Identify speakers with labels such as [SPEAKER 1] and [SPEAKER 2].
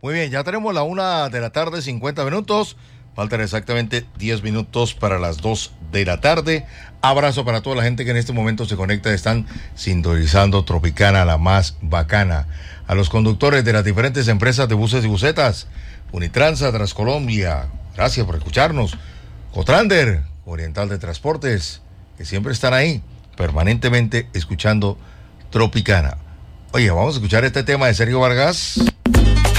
[SPEAKER 1] Muy bien, ya tenemos la 1:50 p.m. Faltan exactamente 10 minutos para las 2 p.m. Abrazo para toda la gente que en este momento se conecta. Están sintonizando Tropicana, la más bacana. A los conductores de las diferentes empresas de buses y busetas, Unitransa, Transcolombia, gracias por escucharnos. Cotrander, Oriental de Transportes, que siempre están ahí, permanentemente escuchando Tropicana. Oye, vamos a escuchar este tema de Sergio Vargas.